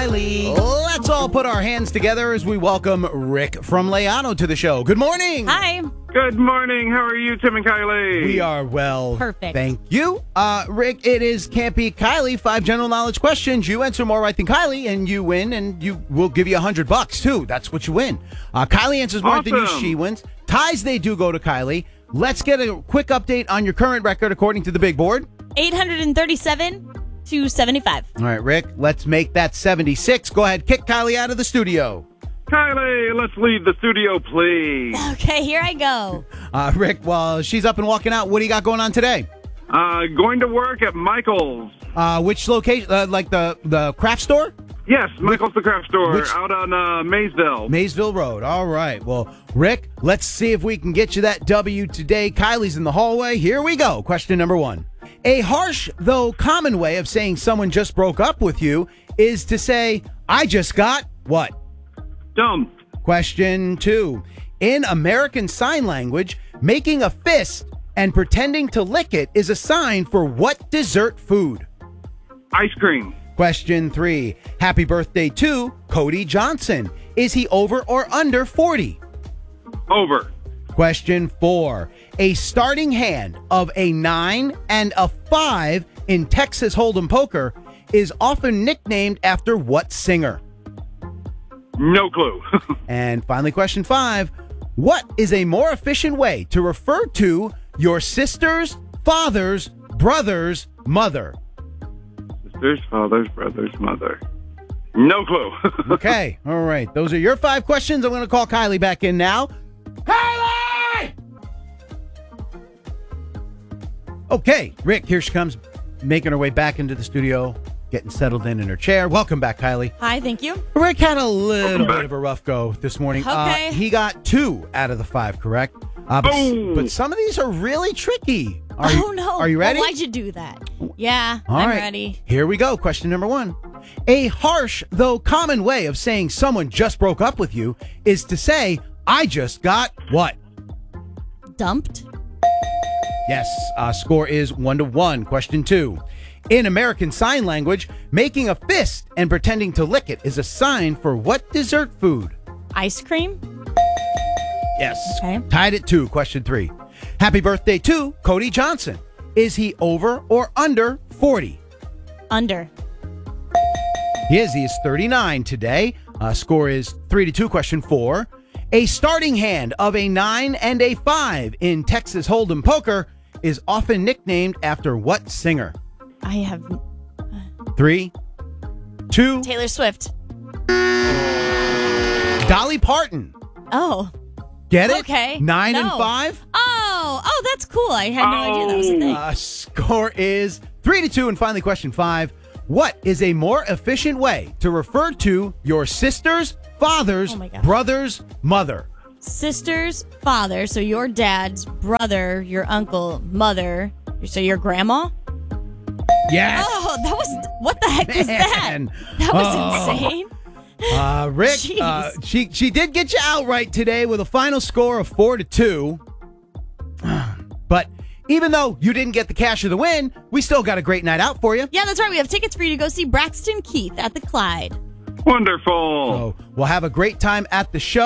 Kylie. Let's all put our hands together as we welcome Rick from Leano to the show. Good morning. Hi. Good morning. How are you, Tim and Kylie? We are well. Perfect. Thank you. Rick, it is Can't Beat Kylie. 5 general knowledge questions. You answer more right than Kylie, and you win, and we'll give you $100, too. That's what you win. Kylie answers more than you, she wins. Ties, they do go to Kylie. Let's get a quick update on your current record according to the big board. 837 to 75. All right, Rick, let's make that 76. Go ahead, kick Kylie out of the studio. Kylie, let's leave the studio, please. Okay, here I go. Rick, while she's up and walking out, what do you got going on today? Going to work at Michael's. Which location? Like the craft store? Yes, Michael's the craft store Which- out on Maysville. Maysville Road. All right. Well, Rick, let's see if we can get you that W today. Kylie's in the hallway. Here we go. Question number 1. A harsh, though common way of saying someone just broke up with you is to say, I just got what? Dumped. Question 2. In American Sign Language, making a fist and pretending to lick it is a sign for what dessert food? Ice cream. Question 3. Happy birthday to Cody Johnson. Is he over or under 40? Over. Question 4. A starting hand of a 9 and a 5 in Texas Hold'em poker is often nicknamed after what singer? No clue. And finally, question 5. What is a more efficient way to refer to your sister's father's brother's mother? Sisters, fathers, brothers, mother. No clue. Okay. All right. Those are your 5 questions. I'm going to call Kylie back in now. Kylie! Okay. Rick, here she comes, making her way back into the studio, getting settled in her chair. Welcome back, Kylie. Hi, thank you. Rick had a little bit of a rough go this morning. Okay. He got 2 out of the 5 correct. But some of these are really tricky. No. Are you ready? Well, why'd you do that? Yeah, All I'm right. ready. Here we go. Question number 1. A harsh, though common way of saying someone just broke up with you is to say, I just got what? Dumped? Yes. Score is 1-1. Question 2. In American Sign Language, making a fist and pretending to lick it is a sign for what dessert food? Ice cream? Yes. Okay. Tied at 2. Question 3. Happy birthday to Cody Johnson. Is he over or under 40? Under. He is. He is 39 today. Score is 3-2. Question 4. A starting hand of a 9 and a 5 in Texas Hold'em poker is often nicknamed after what singer? I have 3, 2. Taylor Swift. Dolly Parton. Oh. Get it? Okay. 9 and No. 5. Oh, that's cool. I had no idea that was a thing. Score is 3-2. And finally, question 5. What is a more efficient way to refer to your sister's father's Oh my gosh. brother's mother? Sister's father, so your dad's brother, your uncle, mother, so your grandma? Yes. Oh, that was, what the heck was that? Man. That was Oh. insane. Rick, Jeez. she did get you outright today with a final score of 4-2. But even though you didn't get the cash of the win, we still got a great night out for you. Yeah, that's right. We have tickets for you to go see Braxton Keith at the Clyde. Wonderful. So we'll have a great time at the show.